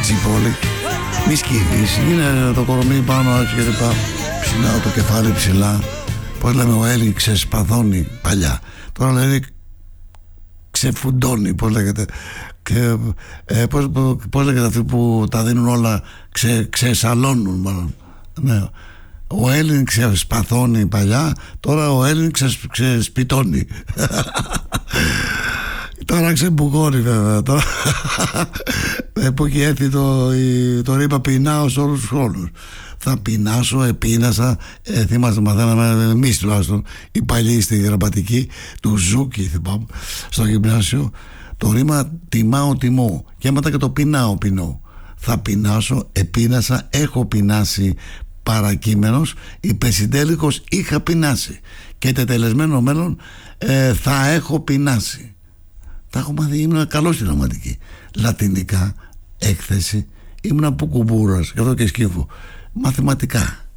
Τσίπολη. Μη σκύβεις, είναι το κορμί πάνω έτσι και λοιπά. Ψηλά το κεφάλι ψηλά. Πώς λέμε, ο Έλλη ξεσπαθώνει παλιά. Τώρα λέει ξεφουντώνει, πώς λέγεται. Πώς λέγεται αυτοί που τα δίνουν όλα, ξεσαλώνουν μάλλον. Ναι. Ο Έλλην ξεσπαθώνει παλιά, τώρα ο Έλλην ξεσπιτώνει. Τώρα ξεμπουγώνει βέβαια. Τώρα που έχει έρθει το ρήμα πεινάω σε όλους τους χρόνους. Θα πεινάσω, επίνασα. Θυμάστε, μαθαίναμε εμείς τουλάχιστον οι παλιοί στη γραμματική του Ζούκη, θυμάμαι, στο γυμνάσιο. Το ρήμα τιμάω, τιμώ. Και μετά και το πεινάω, πεινώ. Θα πεινάσω, επίνασα, έχω πεινάσει. Παρακείμενος, υπεσυντέλικος, είχα πεινάσει. Και τετελεσμένο μέλλον, θα έχω πεινάσει. Τα έχω μάθει, ήμουν καλός στη γραμματική. Λατινικά, έκθεση, ήμουν από κουμπούρας, εδώ και σκύφου. Μαθηματικά.